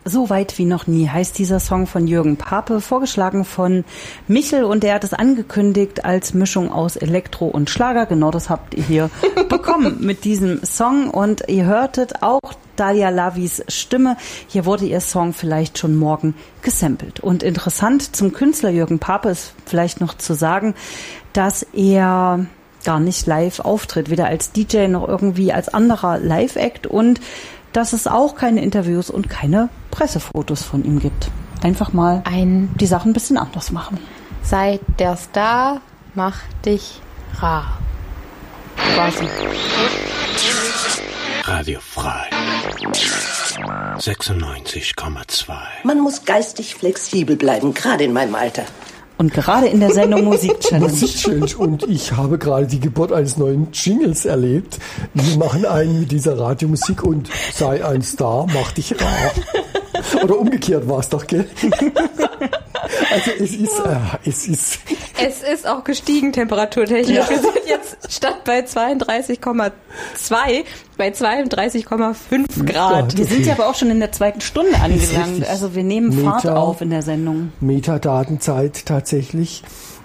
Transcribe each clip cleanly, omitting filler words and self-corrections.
So weit wie noch nie heißt dieser Song von Jürgen Pape, vorgeschlagen von Michel, und er hat es angekündigt als Mischung aus Elektro und Schlager. Genau das habt ihr hier bekommen mit diesem Song, und ihr hörtet auch Dalia Lavis Stimme. Hier wurde ihr Song vielleicht schon morgen gesampelt. Und interessant zum Künstler Jürgen Pape ist vielleicht noch zu sagen, dass er gar nicht live auftritt, weder als DJ noch irgendwie als anderer Live-Act, und dass es auch keine Interviews und keine Pressefotos von ihm gibt. Einfach mal die Sachen ein bisschen anders machen. Sei der Star, mach dich rar. Quasi. Radio frei. 96,2. Man muss geistig flexibel bleiben, gerade in meinem Alter. Und gerade in der Sendung Musik-Challenge. Musik-Challenge. Und ich habe gerade die Geburt eines neuen Jingles erlebt. Wir machen einen mit dieser Radiomusik und sei ein Star, mach dich rar. Oder umgekehrt war es doch, gell? Also es ist auch gestiegen temperaturtechnisch. Ja. Wir sind jetzt statt bei 32,2 bei 32,5 Grad. Wir sind ja aber auch schon in der zweiten Stunde angelangt. Also wir nehmen Fahrt auf in der Sendung. Metadatenzeit tatsächlich.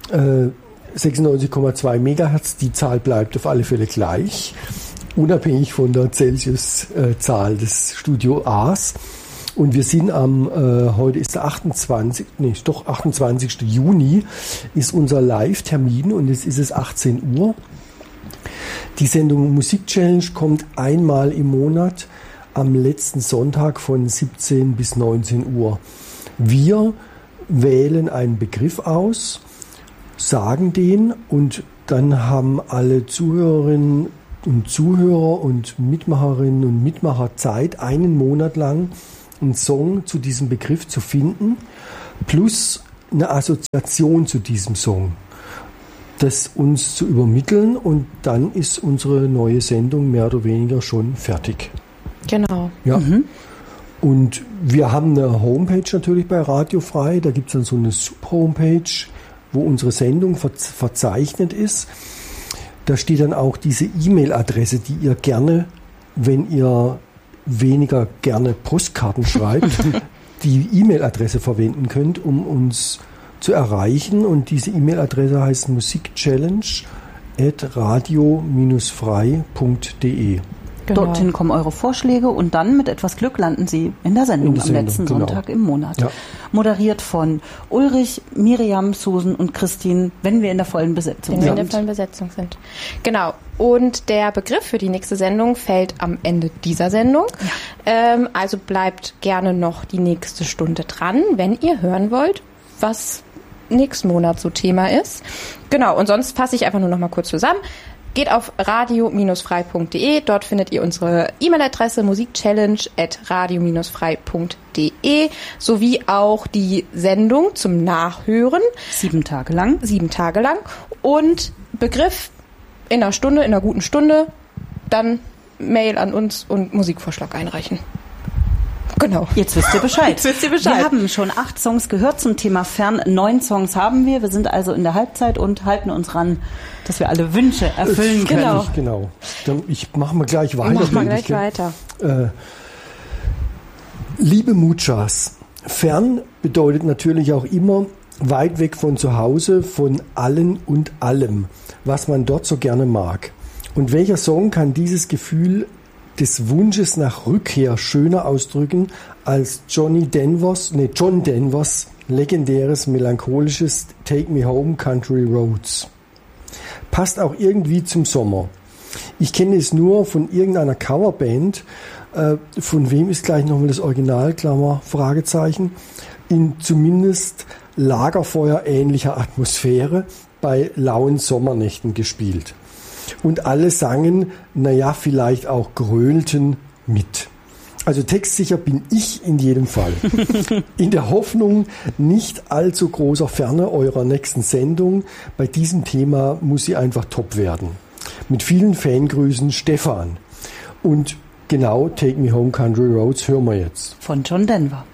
96,2 Megahertz. Die Zahl bleibt auf alle Fälle gleich. Unabhängig von der Celsius-Zahl des Studio A's. Und wir sind heute ist der 28. Juni, ist unser Live-Termin, und jetzt ist es 18 Uhr. Die Sendung Musik-Challenge kommt einmal im Monat am letzten Sonntag von 17 bis 19 Uhr. Wir wählen einen Begriff aus, sagen den, und dann haben alle Zuhörerinnen und Zuhörer und Mitmacherinnen und Mitmacher Zeit, einen Monat lang einen Song zu diesem Begriff zu finden, plus eine Assoziation zu diesem Song, das uns zu übermitteln, und dann ist unsere neue Sendung mehr oder weniger schon fertig. Genau. Ja. Und wir haben eine Homepage natürlich bei Radio Frei, da gibt es dann so eine Sub-Homepage, wo unsere Sendung verzeichnet ist. Da steht dann auch diese E-Mail-Adresse, die ihr gerne, wenn ihr weniger gerne Postkarten schreibt, die E-Mail-Adresse verwenden könnt, um uns zu erreichen. Und diese E-Mail-Adresse heißt musikchallenge@radio-frei.de. Genau. Dorthin kommen eure Vorschläge, und dann mit etwas Glück landen sie in der Sendung am letzten Sonntag im Monat. Ja. Moderiert von Ulrich, Miriam, Susan und Christine, wenn wir in der vollen Besetzung sind. Wenn wir in der vollen Besetzung sind. Genau. Und der Begriff für die nächste Sendung fällt am Ende dieser Sendung. Ja. Also bleibt gerne noch die nächste Stunde dran, wenn ihr hören wollt, was nächsten Monat so Thema ist. Genau. Und sonst fasse ich einfach nur noch mal kurz zusammen. Geht auf radio-frei.de, dort findet ihr unsere E-Mail-Adresse musikchallenge@radio-frei.de sowie auch die Sendung zum Nachhören. 7 Tage lang. Und Begriff in einer guten Stunde, dann Mail an uns und Musikvorschlag einreichen. Genau. Jetzt wisst ihr Bescheid. Wir haben schon 8 Songs gehört zum Thema Fern. 9 Songs haben wir. Wir sind also in der Halbzeit und halten uns ran, dass wir alle Wünsche erfüllen können. Genau. Ich mache mal gleich weiter. Liebe Muchas, fern bedeutet natürlich auch immer weit weg von zu Hause, von allen und allem, was man dort so gerne mag. Und welcher Song kann dieses Gefühl des Wunsches nach Rückkehr schöner ausdrücken als John Denvers legendäres melancholisches Take Me Home Country Roads. Passt auch irgendwie zum Sommer. Ich kenne es nur von irgendeiner Coverband, von wem ist gleich nochmal das Original, Klammer, Fragezeichen, in zumindest Lagerfeuer-ähnlicher Atmosphäre bei lauen Sommernächten gespielt. Und alle sangen, vielleicht auch grölten mit. Also textsicher bin ich in jedem Fall. In der Hoffnung nicht allzu großer Ferne eurer nächsten Sendung. Bei diesem Thema muss sie einfach top werden. Mit vielen Fangrüßen, Stefan. Und genau, Take Me Home Country Roads hören wir jetzt. Von John Denver.